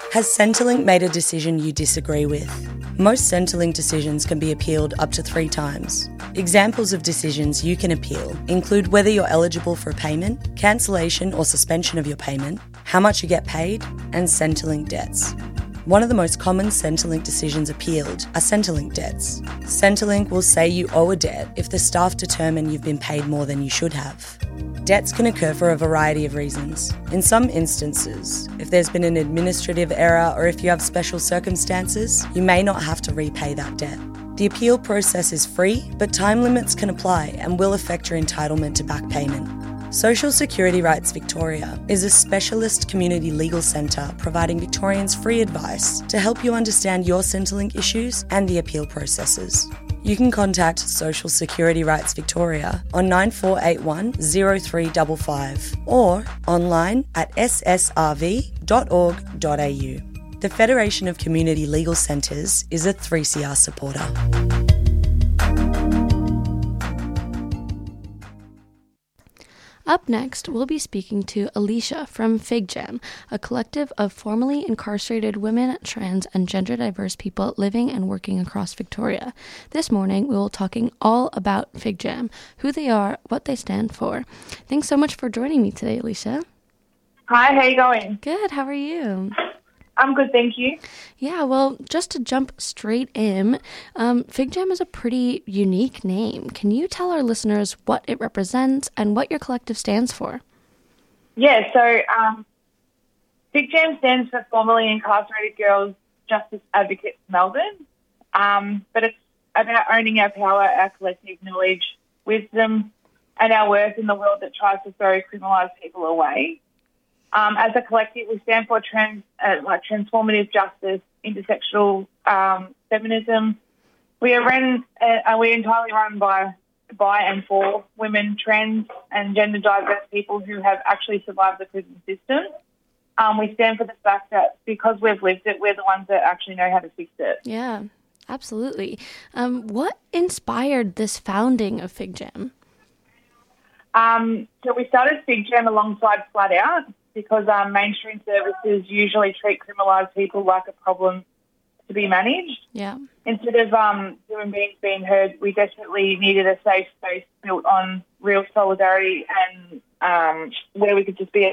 Has Centrelink made a decision you disagree with? Most Centrelink decisions can be appealed up to 3 times. Examples of decisions you can appeal include whether you're eligible for a payment, cancellation or suspension of your payment, how much you get paid, and Centrelink debts. One of the most common Centrelink decisions appealed are Centrelink debts. Centrelink will say you owe a debt if the staff determine you've been paid more than you should have. Debts can occur for a variety of reasons. In some instances, if there's been an administrative error or if you have special circumstances, you may not have to repay that debt. The appeal process is free, but time limits can apply and will affect your entitlement to back payment. Social Security Rights Victoria is a specialist community legal centre providing Victorians free advice to help you understand your Centrelink issues and the appeal processes. You can contact Social Security Rights Victoria on 9481 0355 or online at ssrv.org.au. The Federation of Community Legal Centres is a 3CR supporter. Up next, we'll be speaking to Alicia from FigJam, a collective of formerly incarcerated women, trans, and gender-diverse people living and working across Victoria. This morning, we will be talking all about FigJam, who they are, what they stand for. Thanks so much for joining me today, Alicia. Hi, how are you going? Good, how are you? I'm good, thank you. Yeah, well, just to jump straight in, FigJam is a pretty unique name. Can you tell our listeners what it represents and what your collective stands for? Yeah, so FigJam stands for Formerly Incarcerated Girls Justice Advocates Melbourne, but it's about owning our power, our collective knowledge, wisdom, and our worth in the world that tries to throw criminalised people away. As a collective, we stand for transformative justice, intersectional feminism. We're entirely run by and for women, trans, and gender diverse people who have actually survived the prison system. We stand for the fact that because we've lived it, we're the ones that actually know how to fix it. Yeah, absolutely. What inspired this founding of FigJam? So we started FigJam alongside Flat Out, because mainstream services usually treat criminalised people like a problem to be managed. Yeah. Instead of human beings being heard, we desperately needed a safe space built on real solidarity and where we could just be.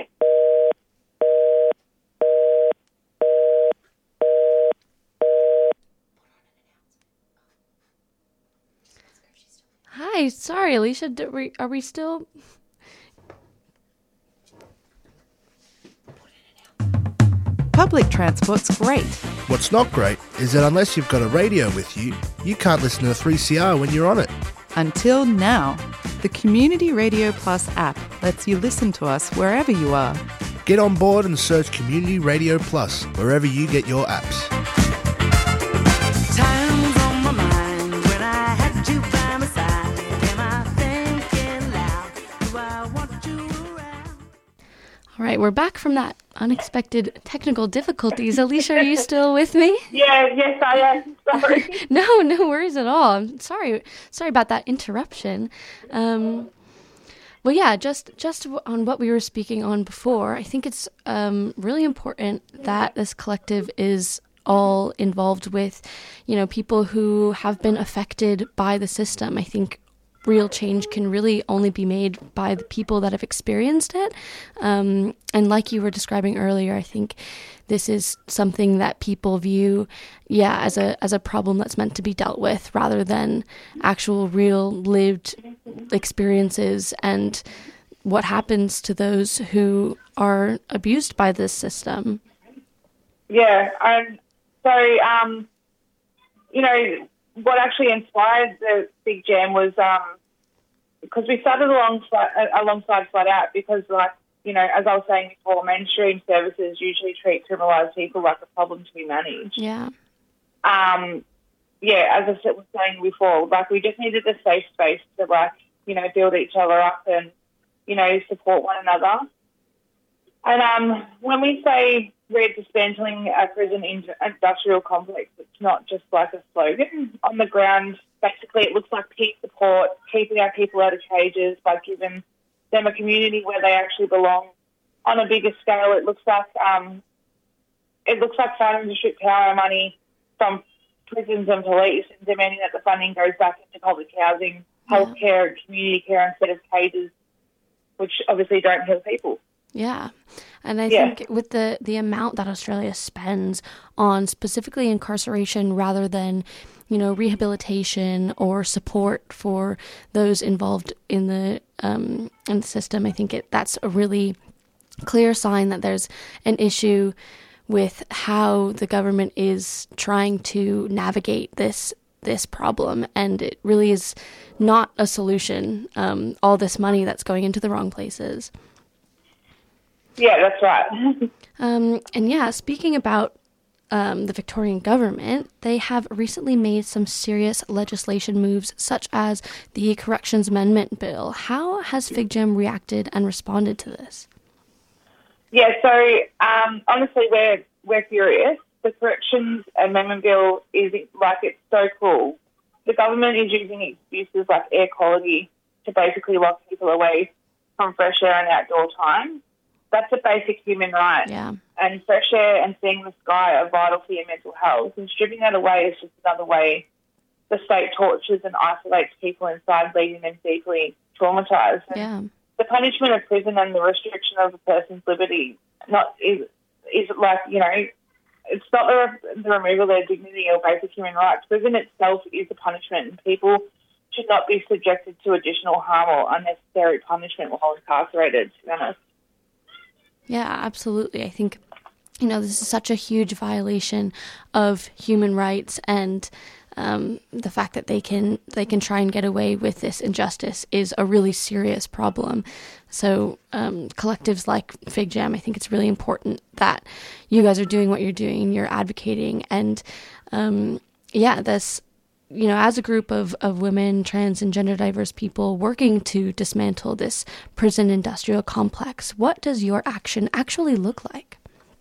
Hi, sorry, Alicia. Are we still? Public transport's great. What's not great is that unless you've got a radio with you, you can't listen to 3CR when you're on it. Until now. The Community Radio Plus app lets you listen to us wherever you are. Get on board and search Community Radio Plus wherever you get your apps. Time's on my mind when I had you by my side. Am I thinking loud? Do I want you around? All right, we're back from that unexpected technical difficulties. Alicia, are you still with me? Yes, I am. Sorry. No worries at all. I'm sorry about that interruption. Well, yeah, just on what we were speaking on before, I think it's really important that this collective is all involved with, people who have been affected by the system. I think real change can really only be made by the people that have experienced it. And like you were describing earlier, I think this is something that people view, as a problem that's meant to be dealt with rather than actual real lived experiences and what happens to those who are abused by this system. Yeah, and so, what actually inspired the FigJam was because we started alongside Flat Out because, as I was saying before, mainstream services usually treat criminalised people like a problem to be managed. Yeah. As I was saying before, we just needed a safe space to, build each other up and, support one another. And when we say we're dismantling a prison industrial complex, it's not just like a slogan. On the ground, basically it looks like peace support, keeping our people out of cages by giving them a community where they actually belong. On a bigger scale, it looks like it looks like funding to strip power money from prisons and police and demanding that the funding goes back into public housing, healthcare, and community care instead of cages, which obviously don't heal people. Yeah. And I think with the amount that Australia spends on specifically incarceration rather than, rehabilitation or support for those involved in the system, I think that's a really clear sign that there's an issue with how the government is trying to navigate this problem, and it really is not a solution. All this money that's going into the wrong places. Yeah, that's right. And speaking about the Victorian government, they have recently made some serious legislation moves, such as the Corrections Amendment Bill. How has FigGem reacted and responded to this? Yeah, so honestly, we're curious. The Corrections Amendment Bill is it's so cool. The government is using excuses like air quality to basically lock people away from fresh air and outdoor time. That's a basic human right. Yeah. And fresh air and seeing the sky are vital for your mental health. And stripping that away is just another way the state tortures and isolates people inside, leaving them deeply traumatised. Yeah. The punishment of prison and the restriction of a person's liberty is like, it's not the removal of their dignity or basic human rights. Prison itself is a punishment, and people should not be subjected to additional harm or unnecessary punishment while incarcerated, to be honest. Yeah, absolutely. I think, this is such a huge violation of human rights, and the fact that they can try and get away with this injustice is a really serious problem. So collectives like FigGem, I think it's really important that you guys are doing what you're doing, you're advocating, and this, as a group of women, trans and gender diverse people working to dismantle this prison industrial complex, what does your action actually look like?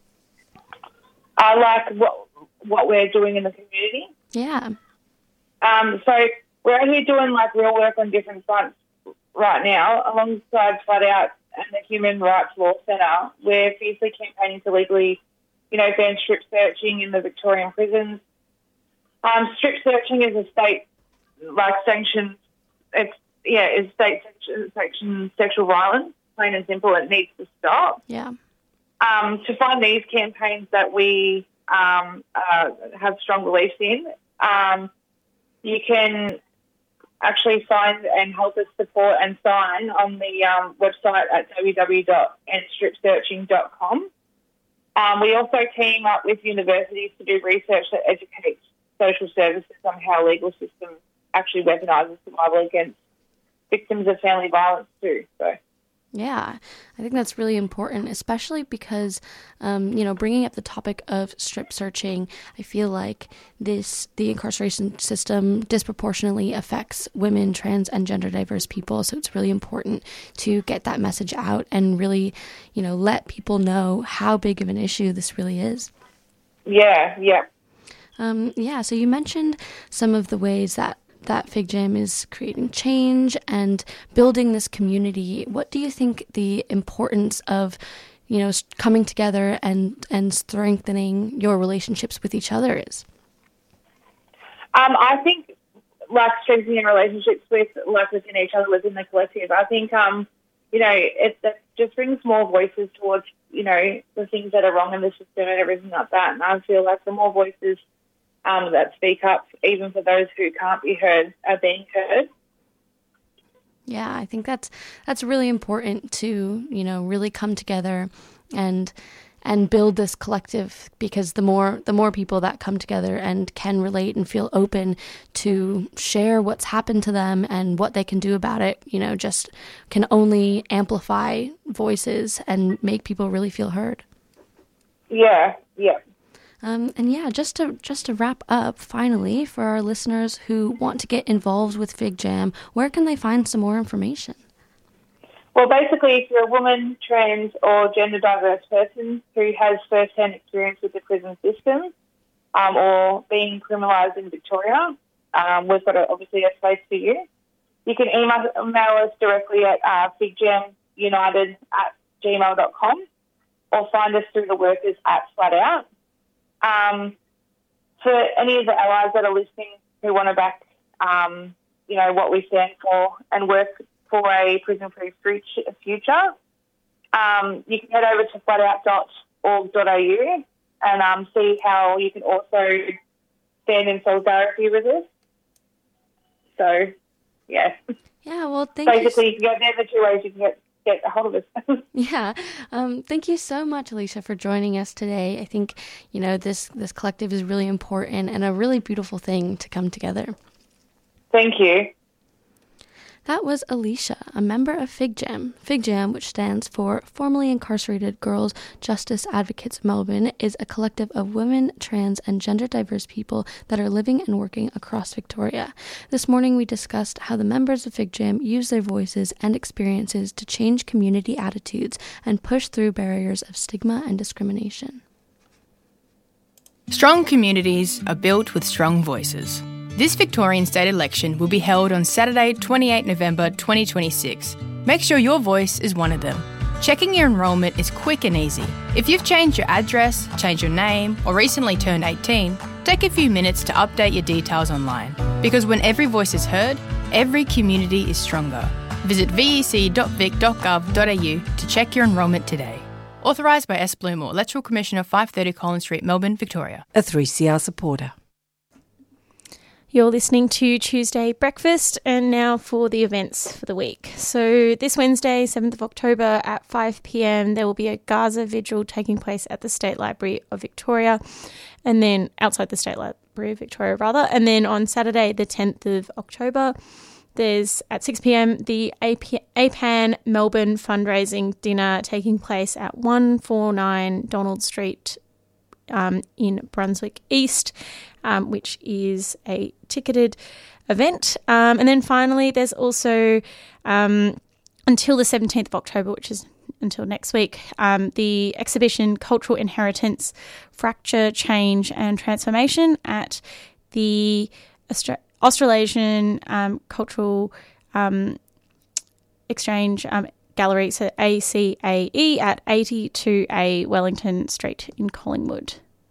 Like what we're doing in the community. Yeah. So we're out here doing real work on different fronts right now, alongside Flat Out and the Human Rights Law Centre. We're fiercely campaigning to legally, ban strip searching in the Victorian prisons. Strip searching is a state sanctioned. It's state sanctioned sexual violence. Plain and simple, it needs to stop. Yeah. To find these campaigns that we have strong beliefs in, you can actually find and help us support and sign on the website at www.endstripsearching.com. We also team up with universities to do research that educates social services on how legal system actually weaponises survival against victims of family violence too. So. Yeah, I think that's really important, especially because, bringing up the topic of strip searching, I feel like the incarceration system disproportionately affects women, trans, and gender diverse people. So it's really important to get that message out and really, let people know how big of an issue this really is. Yeah. So you mentioned some of the ways that FigGem is creating change and building this community. What do you think the importance of, coming together and strengthening your relationships with each other is? I think strengthening relationships within each other, within the collective. I think, it just brings more voices towards, the things that are wrong in the system and everything like that. And I feel like the more voices that speak up, even for those who can't be heard, are being heard. Yeah, I think that's really important to, really come together and build this collective, because the more people that come together and can relate and feel open to share what's happened to them and what they can do about it, just can only amplify voices and make people really feel heard. Yeah. Just to wrap up, finally, for our listeners who want to get involved with FigGem, where can they find some more information? Well, basically, if you're a woman, trans, or gender diverse person who has first-hand experience with the prison system or being criminalised in Victoria, we've got obviously a space for you. You can email us directly at figgemunited@gmail.com or find us through the workers at Flat Out. For any of the allies that are listening who want to back, what we stand for and work for a prison-free future, you can head over to flatout.org.au and see how you can also stand in solidarity with us. So, yeah. Yeah, well, thank you. Basically, you can go there the two ways you can get a hold of us. Yeah. Thank you so much, Alicia, for joining us today. I think, this collective is really important and a really beautiful thing to come together. Thank you. That was Alicia, a member of FIGJAM. FIGJAM, which stands for Formerly Incarcerated Girls Justice Advocates Melbourne, is a collective of women, trans, and gender diverse people that are living and working across Victoria. This morning we discussed how the members of FIGJAM use their voices and experiences to change community attitudes and push through barriers of stigma and discrimination. Strong communities are built with strong voices. This Victorian state election will be held on Saturday, 28 November 2026. Make sure your voice is one of them. Checking your enrolment is quick and easy. If you've changed your address, changed your name, or recently turned 18, take a few minutes to update your details online. Because when every voice is heard, every community is stronger. Visit vec.vic.gov.au to check your enrolment today. Authorised by S. Blumore, Electoral Commissioner, 530 Collins Street, Melbourne, Victoria. A 3CR supporter. You're listening to Tuesday Breakfast, and now for the events for the week. So this Wednesday, 7th of October at 5 p.m, there will be a Gaza vigil taking place at the State Library of Victoria, and then outside the State Library of Victoria, rather. And then on Saturday, the 10th of October, there's at 6 p.m, the APAN Melbourne fundraising dinner taking place at 149 Donald Street in Brunswick East, which is a ticketed event. And then finally, there's also until the 17th of October, which is until next week, the exhibition Cultural Inheritance, Fracture, Change and Transformation at the Australasian Cultural Exchange Gallery, so ACAE, at 82A Wellington Street in Collingwood.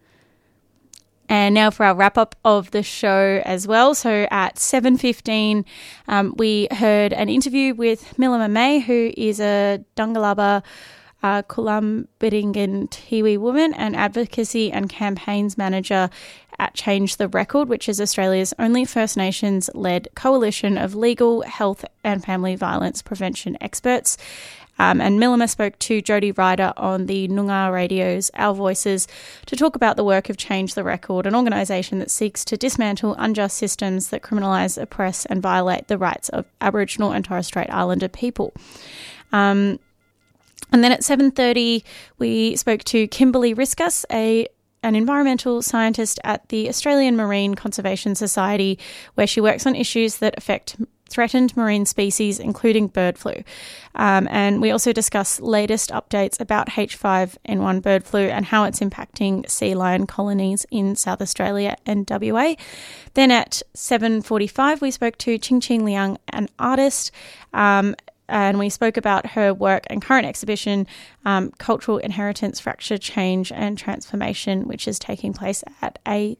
And now for our wrap-up of the show as well. So at 7:15, we heard an interview with Milima May, who is a Dungalaba Kulumbiringan Tiwi woman and advocacy and campaigns manager at Change the Record, which is Australia's only First Nations-led coalition of legal, health and family violence prevention experts. And Milima spoke to Jodie Ryder on the Noongar Radio's Our Voices to talk about the work of Change the Record, an organisation that seeks to dismantle unjust systems that criminalise, oppress and violate the rights of Aboriginal and Torres Strait Islander people. And then at 7:30, we spoke to Kimberly Riskus, an environmental scientist at the Australian Marine Conservation Society, where she works on issues that affect threatened marine species, including bird flu. And we also discuss latest updates about H5N1 bird flu and how it's impacting sea lion colonies in South Australia and WA. Then at 7:45, we spoke to Ching Ching Liang, an artist, and we spoke about her work and current exhibition, Cultural Inheritance, Fracture, Change and Transformation, which is taking place at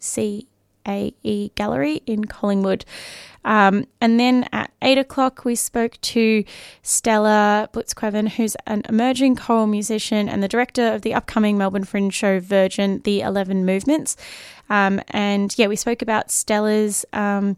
ACAE Gallery in Collingwood. And then at 8 o'clock, we spoke to Stella Blitzqueven, who's an emerging choral musician and the director of the upcoming Melbourne Fringe show Virgin, The 11 Movements. We spoke about Stella's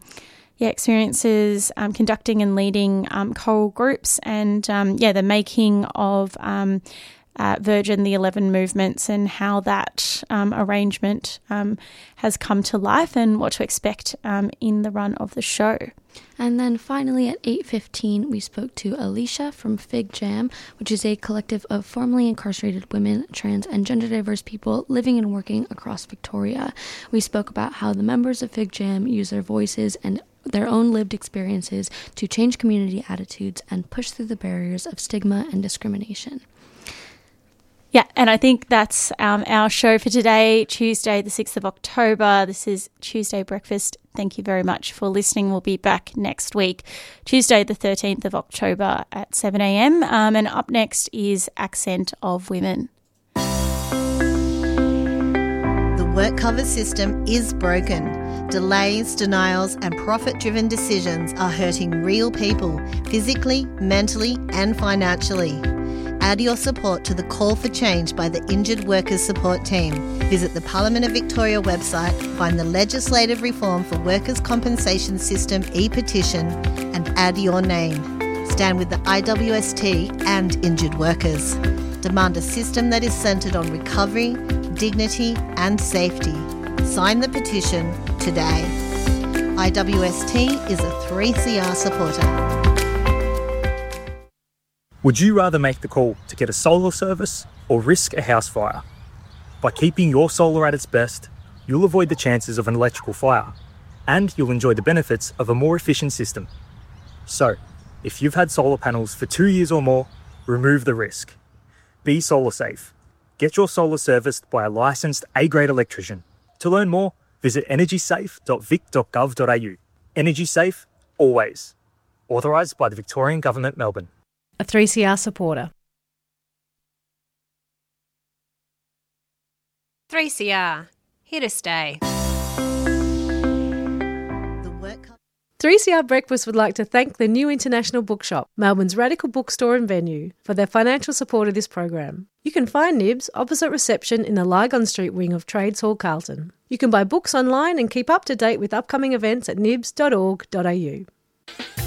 experiences conducting and leading choral groups and the making of Virgin, the 11 Movements, and how that arrangement has come to life and what to expect in the run of the show. And then finally at 8:15, we spoke to Alicia from FIGJAM, which is a collective of formerly incarcerated women, trans and gender diverse people living and working across Victoria. We spoke about how the members of FIGJAM use their voices and their own lived experiences to change community attitudes and push through the barriers of stigma and discrimination. Yeah, and I think that's our show for today, Tuesday, the 6th of October. This is Tuesday Breakfast. Thank you very much for listening. We'll be back next week, Tuesday, the 13th of October at 7 a.m. And up next is Accent of Women. The WorkCover system is broken. Delays, denials, and profit-driven decisions are hurting real people, physically, mentally, and financially. Add your support to the call for change by the Injured Workers Support Team. Visit the Parliament of Victoria website, find the legislative reform for workers' compensation system e-petition, and add your name. Stand with the IWST and injured workers. Demand a system that is centred on recovery, dignity, and safety. Sign the petition today. IWST is a 3CR supporter. Would you rather make the call to get a solar service or risk a house fire? By keeping your solar at its best, you'll avoid the chances of an electrical fire, and you'll enjoy the benefits of a more efficient system. So, if you've had solar panels for 2 years or more, remove the risk. Be solar safe. Get your solar serviced by a licensed A-grade electrician. To learn more, visit energysafe.vic.gov.au. Energy safe, always. Authorised by the Victorian Government, Melbourne. A 3CR supporter. 3CR, here to stay. 3CR Breakfast would like to thank the New International Bookshop, Melbourne's radical bookstore and venue, for their financial support of this program. You can find Nibs opposite reception in the Lygon Street wing of Trades Hall, Carlton. You can buy books online and keep up to date with upcoming events at nibs.org.au.